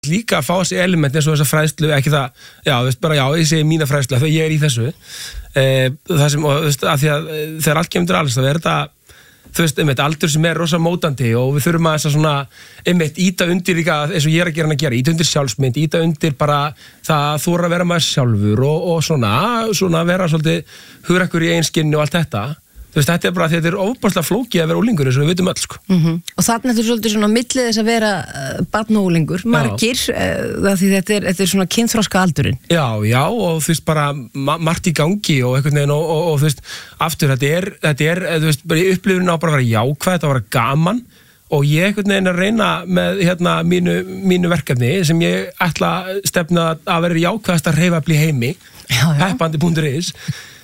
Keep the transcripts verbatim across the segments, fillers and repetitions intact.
líka að fá þessi element eins og þessa fræðslu, ekki það, já, þú veist, bara já, ég segi mína fræðslu, þegar ég er í þessu, e, það sem, og, þú veist, að því að þegar allt kemur til alls, þá er þetta, þú veist, einmitt, aldur sem er rosa mótandi og við þurfum að þess að svona, einmitt, íta undir líka, eins og ég er að gera hann að gera, íta undir sjálfsmynd, íta undir bara það að þú er að vera maður sjálfur og, og svona, svona vera svolítið hugrekkur í einskinni og allt þetta. Þú veist, þetta er bara, þetta er ofbáslega flókið að vera úlingur eins og við vitum öll, sko. Mm-hmm. Og þarna þetta er svolítið svona millið þess að vera uh, barn og úlingur, margir, uh, því þetta er, þetta er svona kynþroska aldurinn. Já, já, og þú veist, bara ma margt í gangi og einhvern veginn og, og, og þú veist, aftur, þetta er, þetta er, þú veist, bara í upplifun á bara að vera jákvæð, þetta að vera gaman og ég einhvern veginn að reyna með, hérna, mínu, mínu verkefni sem ég ætla stefna að vera jákvæðast að hreyfafl í heimi, peppandi punktur is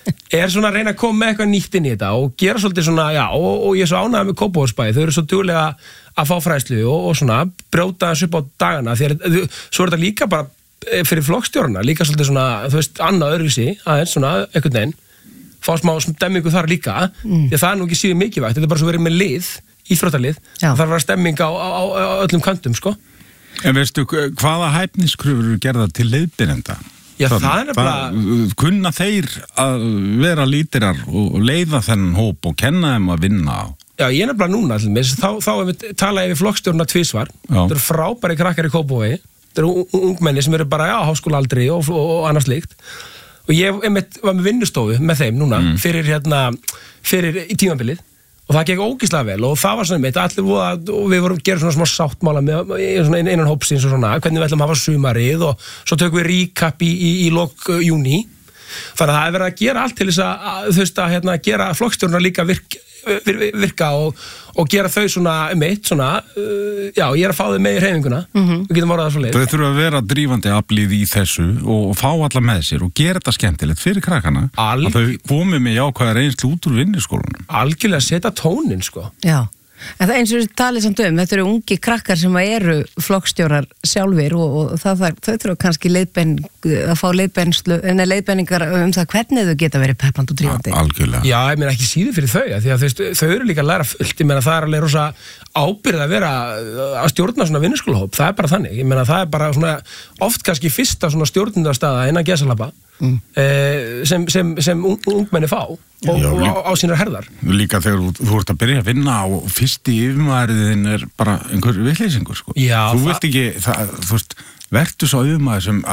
er svona að reyna að koma með eitthvað nýtt inn í þetta og gera svolítið svona, já, og, og ég er svo ánægður með Kópavogsbæ, þau eru svo duglega að fá fræðslu og, og svona brjóta þessu upp á dagana, því að svo er þetta líka bara fyrir flokkstjórana, líka svolítið svona, þú veist, annað öðruvísi, aðeins svona, einhvern veginn, fá smá stemmingu þar líka, mm. því að það er nú ekki síður mikilvægt, þetta er bara svo verið með lið, íþróttalið, það þarf að vera stemming á, á, á öllum kantum, sko. En veistu, hvaða hæfniskröfur eru gerðar til leiðbeinenda? Já, það, það er nefnilega... Kunna þeir að vera lítirar og leiða þennan hóp og kenna þeim að vinna á? Já, ég er nefnilega núna allir, þá, þá tala ég við flokkstjórna tvisvar, þetta eru frábæri krakkar í Kópavogi, þetta eru ungmenni sem eru bara, já, háskólaaldri og, og, og annars líkt og ég einmitt, var með vinnustofu með þeim núna mm. fyrir, hérna, fyrir í tímabilið og það gekk ógeðslega vel og það var svona mitt, allir voða, og við vorum að gera svona smá sáttmála með svona innan hópsins og svona, hvernig við ætlum að hafa sumarið og svo tökum við recap í, í, í lok uh, júní. Þannig að það er verið að gera allt til þess að, þú veist, að hérna, gera flokkstjórnar líka virk, vir, virka og, og gera þau svona mitt, svona, uh, já, ég er að fá þau með í hreyfinguna, mm-hmm. við getum orðað það svo leið. Þau þurfa að vera drífandi aflið í þessu og fá alla með sér og gera þetta skemmtilegt fyrir krakkana, Alg... að þau komið með jákvæða reynslu út úr vinnuskólanum. Algjörlega að setja tónin, sko. Já. En það eins og talið samt um, þetta eru ungi krakkar sem eru flokkstjórar sjálfir og, og það, það, þau þurfa kannski leiðbenn, að fá leiðbenningar um það hvernig þau geta verið peppand og drífandi. Algjörlega. Já, ég meina ekki síður fyrir þau, því að þau, þau eru líka að læra fullt, ég meina það er alveg rosa ábyrgð að vera að stjórna svona vinnuskólahóp, það er bara þannig, ég meina það er bara svona oft kannski fyrsta svona stjórnundarstaða innan gesalapa. Mm. Eh, sem, sem, sem ung, ungmenni fá og, Já, og á, á sínar herðar líka þegar þú, þú ert að byrja að vinna og fyrsti yfirmaðurinn er bara einhver vitleysingur sko. Já, þú vilt ekki, það, þú veist vertu svo yfirmaður sem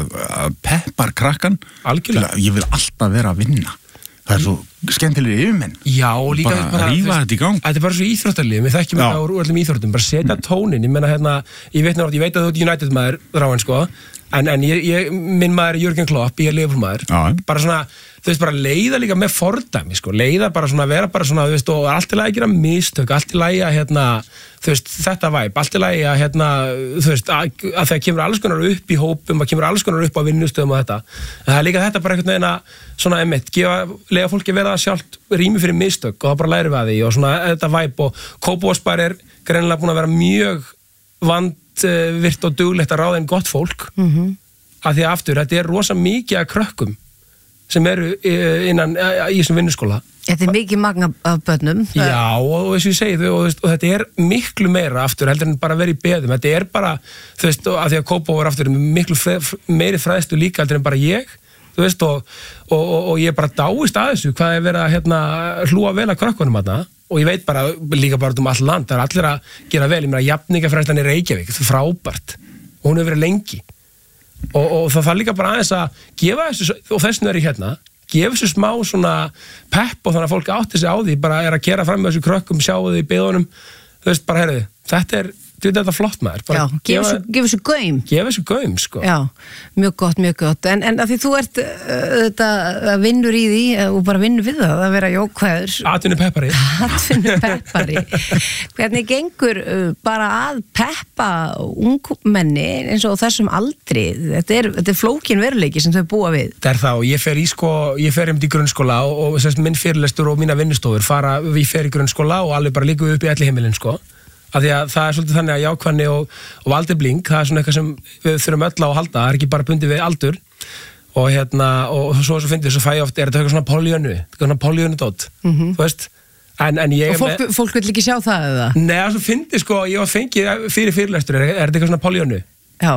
að peppar krakkan til að ég vil alltaf vera að vinna það er svo skemmtilega yfirmenn Já, og líka bara, bara rífa þetta í gang þetta er bara svo íþróttalið, við þekkjum þetta úr öllum íþróttum bara setja mm. tónin, ég menna hérna ég veit, ég veit að þú ert United maður ráin sko En, en ég, ég, minn maður er Jürgen Klopp, ég er Liverpool maður, bara svona, þú veist, bara leiða líka með fordæmi, sko, leiða bara svona, vera bara svona, þú veist, og allt í lagi að gera mistök, allt í lagi að, hérna, þú veist, þetta væp, allt í lagi að, hérna, þú veist, að, að það kemur alls konar upp í hópum, að kemur alls konar upp á vinnustöðum og þetta, en það er líka þetta bara einhvern veginn að, svona, einmitt, gefa, leiða fólki að vera það sjálft rými fyrir mistök og það bara læri við að því og svona, þetta væp og Kópavogsbær er greinilega búin að vera mjög vand virt og duglegt að ráða einn gott fólk mm-hmm. af því að aftur, þetta er rosa mikið að krökkum sem eru innan í þessum vinnuskóla. Þetta er mikið magna af börnum. Já, og þess að ég segi þau og, og þetta er miklu meira aftur heldur en bara verið í beðum. Þetta er bara, þú veist, að því að Kópavog er aftur miklu freð, meiri fræðslu líka heldur en bara ég, þú veist, og, og, og, og ég bara dáist að þessu hvað er verið að hérna, hlúa vel að krökkunum þarna. Og ég veit bara, líka bara um all land, það er allir að gera vel, ég meina, jafningafræðslan í Reykjavík, það er frábært, og hún hefur verið lengi. Og, og það þarf líka bara aðeins að gefa þessu, og þessum er ég hérna, gefa þessu smá svona pepp og þannig að fólk átti sig á því, bara er að gera fram með þessu krökkum, sjáu því í byðunum, þú veist, bara herðu, þetta er, þetta er flott maður. Já, gefa þessu gaum. Gefa þessu gaum, sko. Já, mjög gott, mjög gott. En, en að því þú ert þetta uh, vinnur í því uh, og bara vinnur við það, að vera jókvæður. Atvinnu peppari. Atvinnu peppari. Hvernig gengur uh, bara að peppa ungmenni eins og þessum aldri? Þetta er, þetta er flókin veruleiki sem þau búa við. Það er það og ég fer í sko, ég fer um til grunnskóla og, og sérst, minn fyrirlestur og mína vinnustofur fara, við fer í grunnskóla og alveg bara líka upp í elli heimilin, sko. Af því að það er svolítið þannig að jákvæðni og, og aldurbling, það er svona eitthvað sem við þurfum öll á að halda, það er ekki bara bundið við aldur og hérna, og svo svo fyndið, svo fæ ég oft, er þetta eitthvað svona políönu, eitthvað svona políönu-dót, mm-hmm. þú veist, en, en ég... Og fólk, fólk vil ekki sjá það, eða? Nei, það er svo fyndið, sko, ég var fengið fyrir fyrirlestur, er, er þetta eitthvað svona políönu?